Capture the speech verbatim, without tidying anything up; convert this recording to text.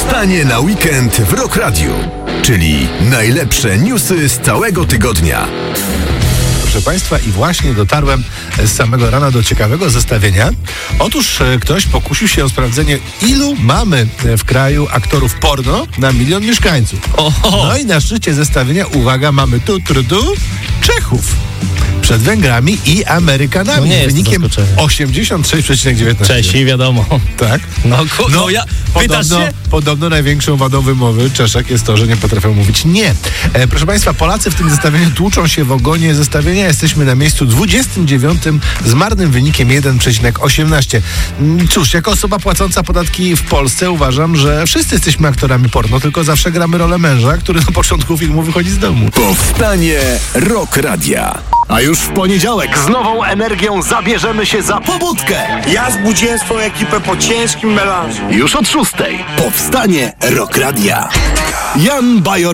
Powstanie na weekend w Rock Radio, czyli najlepsze newsy z całego tygodnia. Proszę Państwa, i właśnie dotarłem z samego rana do ciekawego zestawienia. Otóż e, ktoś pokusił się o sprawdzenie, ilu mamy w kraju aktorów porno na milion mieszkańców. Oho. No i na szczycie zestawienia, uwaga, mamy tu, tu, tu Czechów. Przed Węgrami i Amerykanami. No nie jest to wynikiem zaskoczenie. osiemdziesiąt sześć przecinek dziewiętnaście. Czesi, wiadomo. Tak? No, ku, no, ja, pytasz Podobno, się? podobno największą wadą wymowy Czeszek jest to, że nie potrafią mówić nie. E, proszę Państwa, Polacy w tym zestawieniu tłuczą się w ogonie zestawienia. Jesteśmy na miejscu dwudziestym dziewiątym z marnym wynikiem jeden przecinek osiemnaście. Mm, Cóż, jako osoba płacąca podatki w Polsce uważam, że wszyscy jesteśmy aktorami porno, tylko zawsze gramy rolę męża, który na początku filmu wychodzi z domu. Powstanie Rock Radia. A już w poniedziałek z nową energią zabierzemy się za pobudkę. Ja zbudziłem swoją ekipę po ciężkim melanżu. Już od szóstej. Powstanie Rock Radia. Jan Bajor